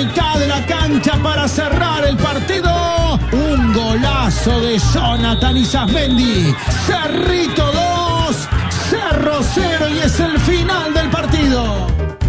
mitad de la cancha para cerrar el partido. Un golazo de Jonathan Isasmendi. Cerrito 2, Cerro 0 y es el final del partido.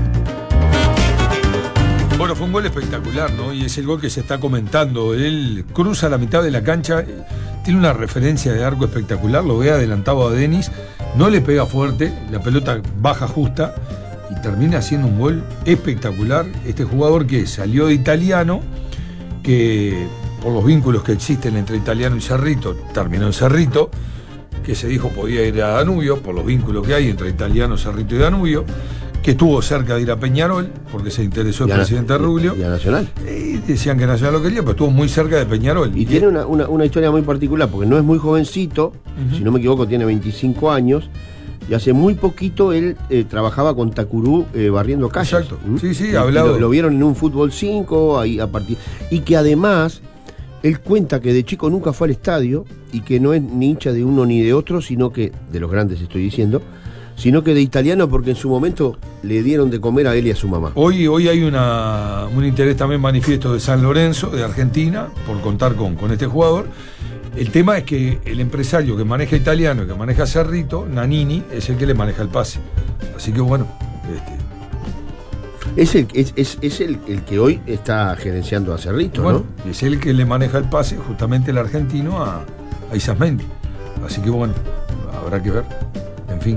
Bueno, fue un gol espectacular, ¿no? Y es el gol que se está comentando. Él cruza la mitad de la cancha, tiene una referencia de arco espectacular, lo ve adelantado a Denis, no le pega fuerte, la pelota baja justa y termina haciendo un gol espectacular. Este jugador que salió de Italiano, que por los vínculos que existen entre Italiano y Cerrito, terminó en Cerrito, que se dijo podía ir a Danubio, por los vínculos que hay entre Italiano, Cerrito y Danubio, que estuvo cerca de ir a Peñarol, porque se interesó el presidente Rubio. Y a Nacional. Y decían que Nacional lo quería, pero estuvo muy cerca de Peñarol. Y tiene una historia muy particular, porque no es muy jovencito, si no me equivoco tiene 25 años, y hace muy poquito él trabajaba con Tacurú barriendo calles. Exacto, sí, hablado. Lo vieron en un Fútbol 5, ahí a partir. Y que además, él cuenta que de chico nunca fue al estadio, y que no es ni hincha de uno ni de otro, sino que, de los grandes estoy diciendo, sino que de Italiano, porque en su momento le dieron de comer a él y a su mamá. Hoy hay un interés también manifiesto de San Lorenzo, de Argentina, por contar con este jugador. El tema es que el empresario que maneja Italiano y que maneja Cerrito, Nanini, es el que le maneja el pase. Así que bueno, es el que hoy está gerenciando a Cerrito, bueno, ¿no? Es el que le maneja el pase, justamente el argentino, a Isasmendi. Así que bueno, habrá que ver. En fin.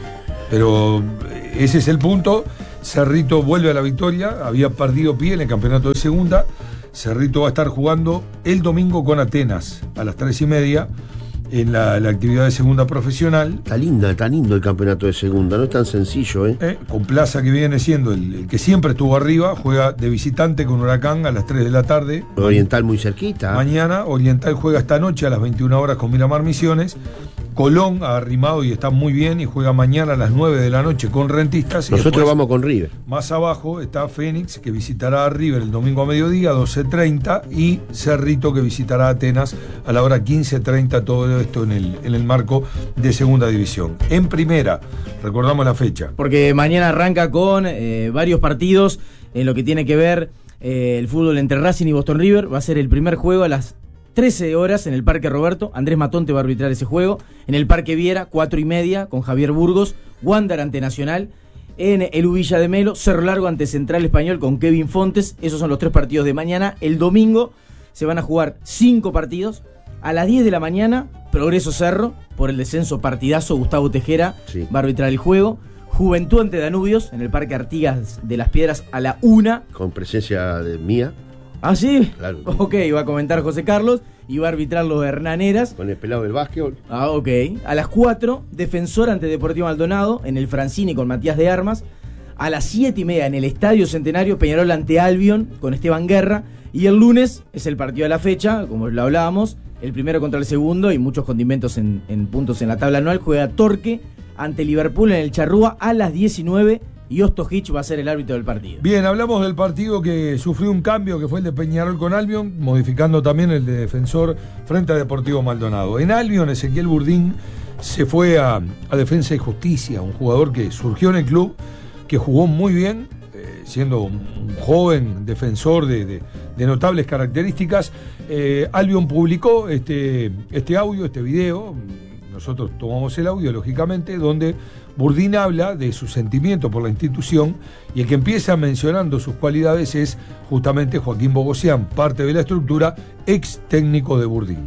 Pero ese es el punto. Cerrito vuelve a la victoria, había perdido pie en el campeonato de segunda. Cerrito va a estar jugando el domingo con Atenas a las 3:30 en la actividad de segunda profesional. Está lindo el campeonato de segunda, no es tan sencillo, con Plaza, que viene siendo el que siempre estuvo arriba, juega de visitante con Huracán a las 3 de la tarde. Oriental muy cerquita. Mañana Oriental juega esta noche a las 21 horas con Miramar Misiones. Colón ha arrimado y está muy bien y juega mañana a las 9 de la noche con Rentistas. Nosotros vamos con River. Más abajo está Fénix, que visitará a River el domingo a mediodía, 12:30, y Cerrito, que visitará a Atenas a la hora 15:30, todo esto en el marco de segunda división. En primera, recordamos la fecha. Porque mañana arranca con varios partidos en lo que tiene que ver el fútbol entre Racing y Boston River. Va a ser el primer juego a las 13 horas en el Parque Roberto. Andrés Matonte va a arbitrar ese juego. En el Parque Viera, 4:30, con Javier Burgos. Wander ante Nacional. En el Villa de Melo, Cerro Largo ante Central Español con Kevin Fontes. Esos son los 3 partidos de mañana. El domingo se van a jugar 5 partidos. A las 10 de la mañana, Progreso Cerro, por el descenso, partidazo. Gustavo Tejera va a arbitrar el juego. Juventud ante Danubios en el Parque Artigas de las Piedras a la 1. Con presencia de mía. ¿Ah, sí? Claro. Ok, va a comentar José Carlos y va a arbitrar los de Hernán Heras. Con el pelado del básquetbol. Ah, ok. A las 4, Defensor ante Deportivo Maldonado en el Francini con Matías de Armas. A las 7:30 en el Estadio Centenario, Peñarol ante Albion con Esteban Guerra. Y el lunes es el partido de la fecha, como lo hablábamos, el primero contra el segundo y muchos condimentos en puntos en la tabla anual. Juega Torque ante Liverpool en el Charrúa a las 19. Y Ostojic va a ser el árbitro del partido. Bien, hablamos del partido que sufrió un cambio, que fue el de Peñarol con Albion, modificando también el de Defensor frente a Deportivo Maldonado. En Albion, Ezequiel Burdín se fue a Defensa y Justicia, un jugador que surgió en el club, que jugó muy bien, siendo un joven defensor de notables características. Albion publicó este audio, este video. Nosotros tomamos el audio, lógicamente, donde Burdín habla de su sentimiento por la institución, y el que empieza mencionando sus cualidades es justamente Joaquín Bogosian, parte de la estructura, ex técnico de Burdín.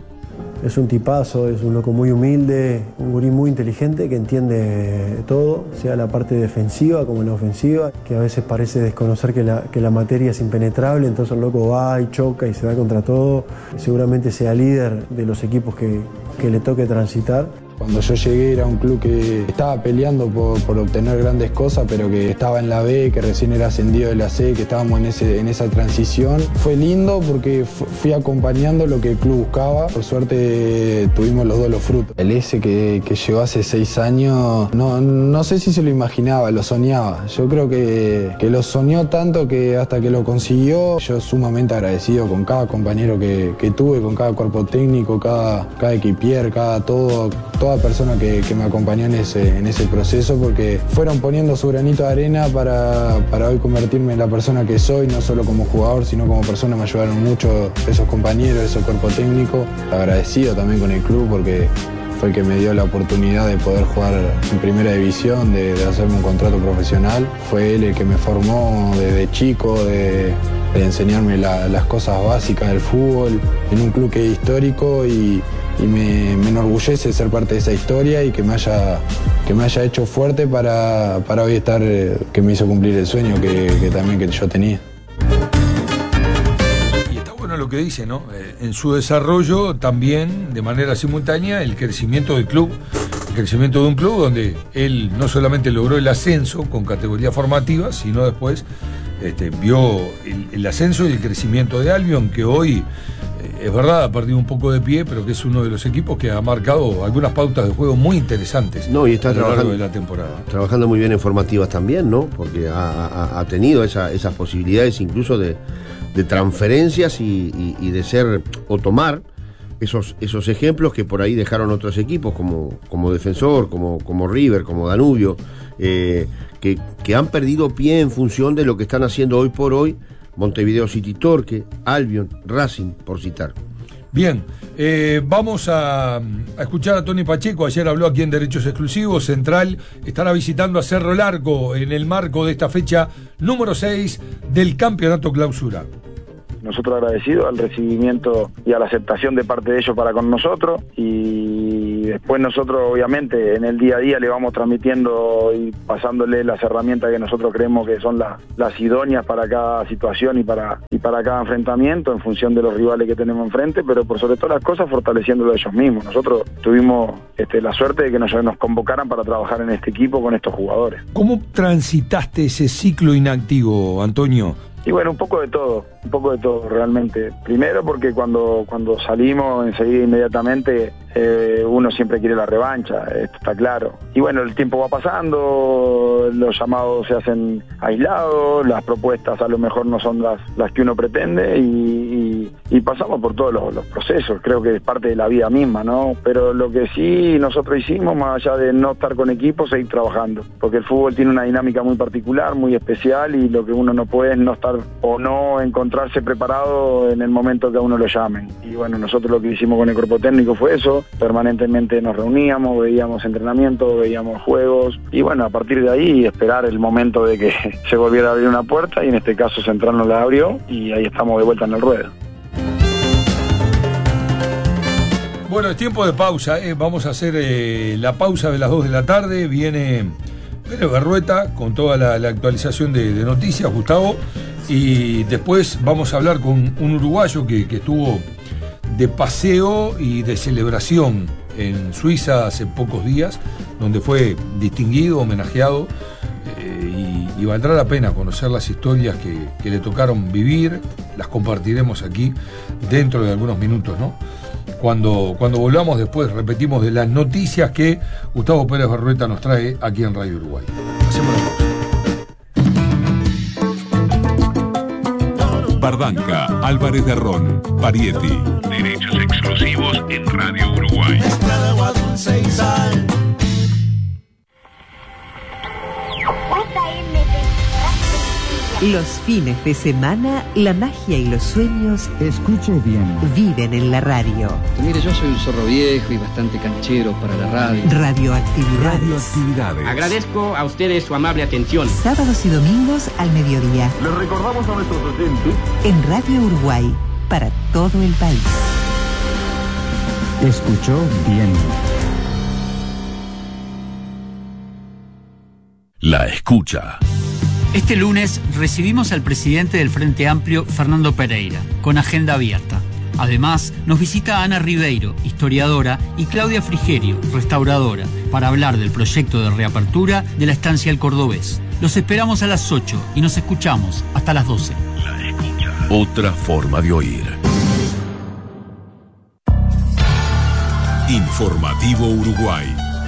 Es un tipazo, es un loco muy humilde, un gurí muy inteligente que entiende todo, sea la parte defensiva como la ofensiva, que a veces parece desconocer que la materia es impenetrable, entonces el loco va y choca y se da contra todo. Seguramente sea líder de los equipos que le toque transitar. Cuando yo llegué era un club que estaba peleando por obtener grandes cosas, pero que estaba en la B, que recién era ascendido de la C, que estábamos en esa transición. Fue lindo porque fui acompañando lo que el club buscaba. Por suerte tuvimos los dos los frutos. El S que llegó hace 6 años, no sé si se lo imaginaba, lo soñaba. Yo creo que lo soñó tanto que hasta que lo consiguió, yo sumamente agradecido con cada compañero que tuve, con cada cuerpo técnico, cada equipier, toda toda persona que me acompañó en ese proceso, porque fueron poniendo su granito de arena para hoy convertirme en la persona que soy, no solo como jugador, sino como persona. Me ayudaron mucho esos compañeros, ese cuerpo técnico. Agradecido también con el club porque fue el que me dio la oportunidad de poder jugar en primera división, de hacerme un contrato profesional. Fue él el que me formó desde chico, de enseñarme las cosas básicas del fútbol en un club que es histórico y me enorgullece ser parte de esa historia y que me haya hecho fuerte para hoy estar, que me hizo cumplir el sueño que yo tenía. Lo que dice, ¿no? En su desarrollo también, de manera simultánea, el crecimiento del club, el crecimiento de un club donde él no solamente logró el ascenso con categoría formativa, sino después vio el ascenso y el crecimiento de Albion, que hoy, es verdad, ha perdido un poco de pie, pero que es uno de los equipos que ha marcado algunas pautas de juego muy interesantes y está a lo largo de la temporada. Trabajando muy bien en formativas también, ¿no? Porque ha tenido esas posibilidades incluso de transferencias y de ser o tomar esos ejemplos que por ahí dejaron otros equipos como Defensor, como River, como Danubio, que han perdido pie en función de lo que están haciendo hoy por hoy Montevideo City Torque, Albion, Racing, por citar. Bien, vamos a escuchar a Tony Pacheco. Ayer habló aquí en Derechos Exclusivos. Central estará visitando a Cerro Largo en el marco de esta fecha número 6 del Campeonato Clausura. Nosotros agradecidos al recibimiento y a la aceptación de parte de ellos para con nosotros, y después nosotros obviamente en el día a día le vamos transmitiendo y pasándole las herramientas que nosotros creemos que son las idóneas para cada situación y para cada enfrentamiento en función de los rivales que tenemos enfrente, pero por sobre todas las cosas fortaleciéndolo a ellos mismos. Nosotros tuvimos la suerte de que nos convocaran para trabajar en este equipo con estos jugadores. ¿Cómo transitaste ese ciclo inactivo, Antonio? Y bueno, un poco de todo realmente. Primero porque cuando salimos enseguida inmediatamente uno siempre quiere la revancha, esto está claro. Y bueno, el tiempo va pasando, los llamados se hacen aislados, las propuestas a lo mejor no son las que uno pretende y pasamos por todos los procesos, creo que es parte de la vida misma, ¿no? Pero lo que sí nosotros hicimos, más allá de no estar con equipos, seguir trabajando, porque el fútbol tiene una dinámica muy particular, muy especial, y lo que uno no puede es no estar o no encontrarse preparado en el momento que a uno lo llamen. Y bueno, nosotros lo que hicimos con el cuerpo técnico fue eso, permanentemente nos reuníamos, veíamos entrenamientos, veíamos juegos, y bueno, a partir de ahí esperar el momento de que se volviera a abrir una puerta, y en este caso Central nos la abrió, y ahí estamos de vuelta en el ruedo. Bueno, es tiempo de pausa, vamos a hacer la pausa de las 2 de la tarde, viene Pérez Berrueta con toda la actualización de noticias, Gustavo, y después vamos a hablar con un uruguayo que estuvo de paseo y de celebración en Suiza hace pocos días, donde fue distinguido, homenajeado, y valdrá la pena conocer las historias que le tocaron vivir. Las compartiremos aquí dentro de algunos minutos, ¿no? Cuando volvamos después, repetimos de las noticias que Gustavo Pérez Berrueta nos trae aquí en Radio Uruguay. Hacemos la pausa. Bardanca, Álvarez de Ron, Parietti. Derechos exclusivos en Radio Uruguay. Mezcla de agua dulce y sal. Los fines de semana, la magia y los sueños, escuche bien, viven en la radio. Mire, yo soy un zorro viejo y bastante canchero para la radio. Radioactividades. Agradezco a ustedes su amable atención. Sábados y domingos al mediodía. Les recordamos a nuestros oyentes en Radio Uruguay, para todo el país. Escuchó bien. La escucha. Este lunes recibimos al presidente del Frente Amplio, Fernando Pereira, con agenda abierta. Además, nos visita Ana Ribeiro, historiadora, y Claudia Frigerio, restauradora, para hablar del proyecto de reapertura de la estancia El Cordobés. Los esperamos a las 8 y nos escuchamos hasta las 12. La escucha. Otra forma de oír. Informativo Uruguay.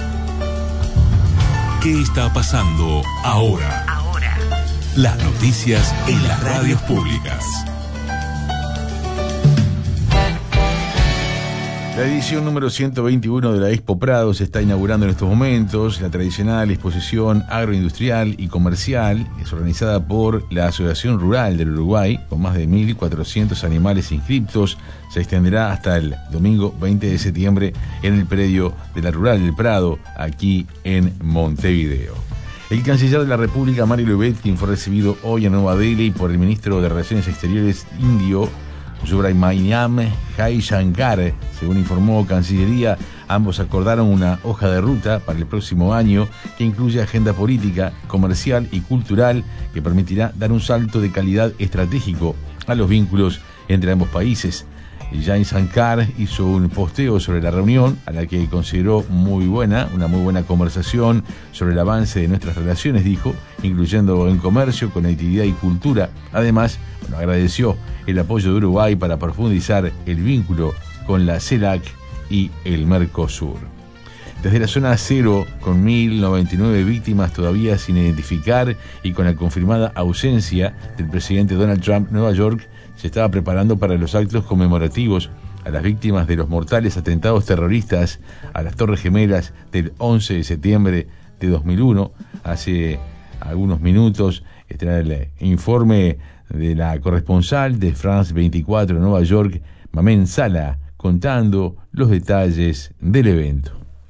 ¿Qué está pasando ahora? Las noticias en las radios públicas. La edición número 121 de la Expo Prado se está inaugurando en estos momentos. La tradicional exposición agroindustrial y comercial es organizada por la Asociación Rural del Uruguay, con más de 1.400 animales inscriptos. Se extenderá hasta el domingo 20 de septiembre en el predio de la Rural del Prado, aquí en Montevideo. El canciller de la República, Mario Lubetzky, fue recibido hoy en Nueva Delhi por el ministro de Relaciones Exteriores indio, Subrahmanyam Jaishankar. Según informó Cancillería, ambos acordaron una hoja de ruta para el próximo año que incluye agenda política, comercial y cultural que permitirá dar un salto de calidad estratégico a los vínculos entre ambos países. Jaishankar hizo un posteo sobre la reunión, a la que consideró una muy buena conversación sobre el avance de nuestras relaciones, dijo, incluyendo en comercio, conectividad y cultura. Además, agradeció el apoyo de Uruguay para profundizar el vínculo con la CELAC y el Mercosur. Desde la zona cero, con 1.099 víctimas todavía sin identificar y con la confirmada ausencia del presidente Donald Trump, Nueva York se estaba preparando para los actos conmemorativos a las víctimas de los mortales atentados terroristas a las Torres Gemelas del 11 de septiembre de 2001. Hace algunos minutos está el informe de la corresponsal de France 24 en Nueva York, Mamen Sala, contando los detalles del evento.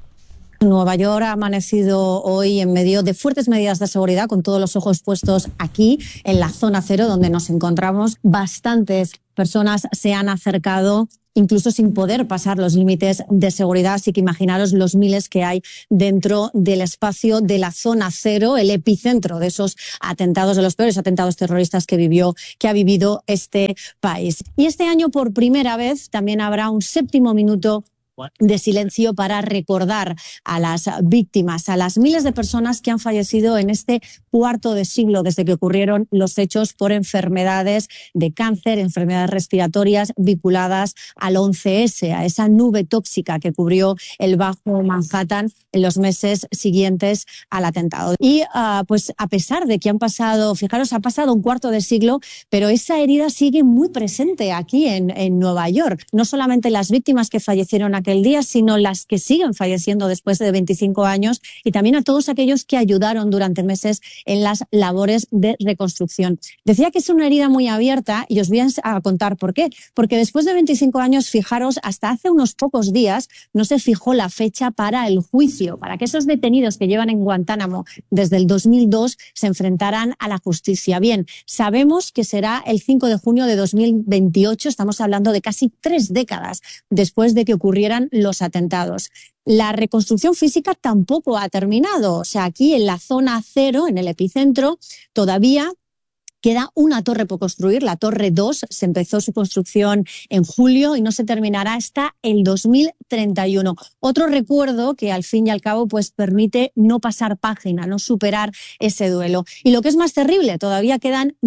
Nueva York ha amanecido hoy en medio de fuertes medidas de seguridad, con todos los ojos puestos aquí en la zona cero donde nos encontramos. Bastantes personas se han acercado incluso sin poder pasar los límites de seguridad, así que imaginaros los miles que hay dentro del espacio de la zona cero, el epicentro de esos atentados, de los peores atentados terroristas que ha vivido este país. Y este año, por primera vez, también habrá un 7º minuto de silencio para recordar a las víctimas, a las miles de personas que han fallecido en este cuarto de siglo desde que ocurrieron los hechos por enfermedades de cáncer, enfermedades respiratorias vinculadas al 11S, a esa nube tóxica que cubrió el Bajo Manhattan en los meses siguientes al atentado. Y pues a pesar de que ha pasado un cuarto de siglo, pero esa herida sigue muy presente aquí en Nueva York. No solamente las víctimas que fallecieron aquel día, sino las que siguen falleciendo después de 25 años, y también a todos aquellos que ayudaron durante meses en las labores de reconstrucción. Decía que es una herida muy abierta y os voy a contar por qué. Porque después de 25 años, fijaros, hasta hace unos pocos días no se fijó la fecha para el juicio, para que esos detenidos que llevan en Guantánamo desde el 2002 se enfrentaran a la justicia. Bien, sabemos que será el 5 de junio de 2028, estamos hablando de casi 3 décadas después de que ocurrieran los atentados. La reconstrucción física tampoco ha terminado. O sea, aquí en la zona cero, en el epicentro, todavía queda una torre por construir, la Torre 2. Se empezó su construcción en julio y no se terminará hasta el 2031. Otro recuerdo que al fin y al cabo pues permite no pasar página, no superar ese duelo. Y lo que es más terrible, todavía quedan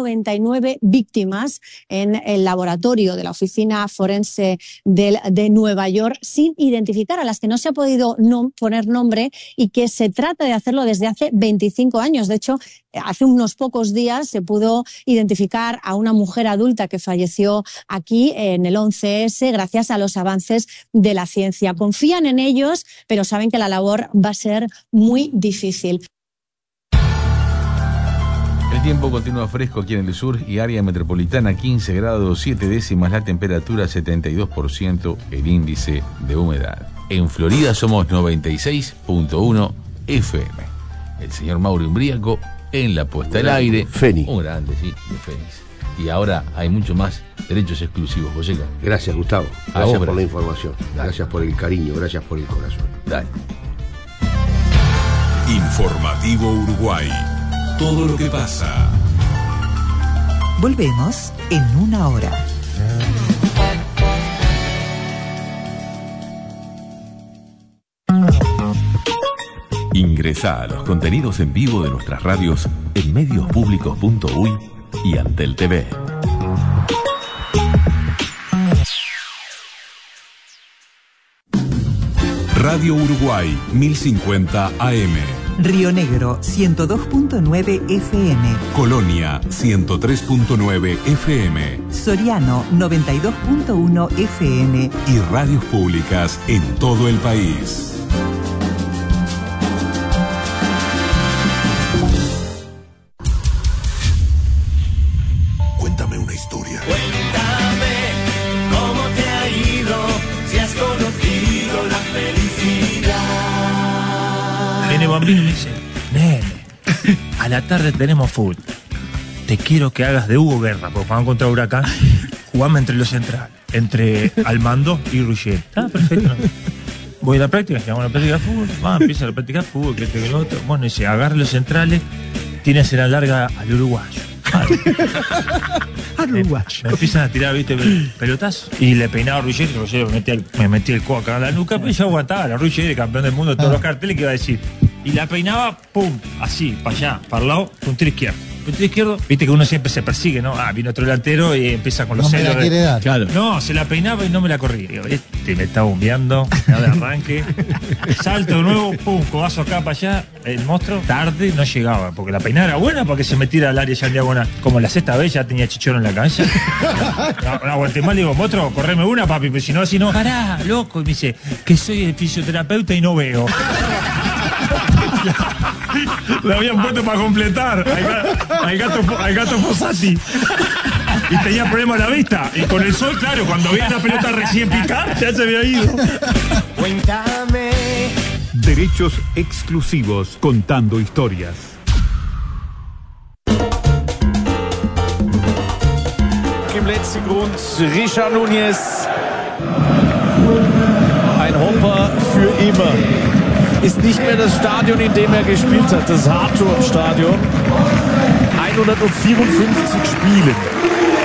1.099 víctimas en el laboratorio de la Oficina Forense de Nueva York sin identificar, a las que no se ha podido poner nombre, y que se trata de hacerlo desde hace 25 años. De hecho, hace unos pocos días se pudo identificar a una mujer adulta que falleció aquí en el 11S gracias a los avances de la ciencia. Confían en ellos, pero saben que la labor va a ser muy difícil. El tiempo continúa fresco aquí en el sur y área metropolitana, 15 grados 7 décimas la temperatura, 72% el índice de humedad. En Florida somos 96.1 FM. El señor Mauro Imbriaco en la puesta al aire. Feni. Un grande, sí, de Fénix. Y ahora hay mucho más derechos exclusivos, Joseca. Gracias, Gustavo. Gracias por la información. Dale. Gracias por el cariño, gracias por el corazón. Dale. Informativo Uruguay. Todo lo que pasa. Volvemos en una hora. Ingresá a los contenidos en vivo de nuestras radios en mediospublicos.uy y Antel TV. Radio Uruguay 1050 AM. Río Negro 102.9 FM. Colonia 103.9 FM. Soriano 92.1 FM. Y radios públicas en todo el país. Cuéntame una historia. Cuéntame cómo te ha ido, si has conocido la felicidad. Viene Bambino y me dice: nene, a la tarde tenemos fútbol. Te quiero que hagas de Hugo Guerra, porque vamos contra Huracán. Jugamos entre los centrales, entre Almando y Ruggeri. Ah, perfecto. Voy a la práctica, llegamos a la práctica de fútbol. Empieza a practicar fútbol, que el otro. Bueno, dice: agarra los centrales, tienes en la larga al uruguayo. Me empiezan a tirar, viste, pelotazos. Y le peinaba a Ruggeri, que Ruggeri me metía el codo acá en la nuca, pero yo aguantaba. La Ruggeri, campeón del mundo de todos los carteles, que iba a decir. Y la peinaba, pum, así, para allá, para el lado, puntillo izquierdo. Puntillo izquierdo, viste que uno siempre se persigue, ¿no? Viene otro delantero y empieza con los celos. Claro. No, se la peinaba y no me la corría. Digo, me está bombeando, nada de arranque. Salto de nuevo, pum, codazo acá para allá. El monstruo, tarde, no llegaba, porque la peinada era buena para que se metiera al área ya en diagonal. Como la sexta vez ya tenía chichoro en la cancha. No aguanté mal, digo, monstruo, correme una, papi, pero si no, pará, loco. Y me dice, que soy el fisioterapeuta y no veo. Le habían puesto para completar al gato Fossati. Y tenía problemas a la vista. Y con el sol, claro, cuando veía la pelota recién picar, ya se había ido. Cuéntame. Derechos exclusivos contando historias. Im letzten Grund Richard Núñez. Ein Hopper für immer. Ist nicht mehr das Stadion, in dem gespielt hat, das Hartturm-Stadion. 154 Spiele.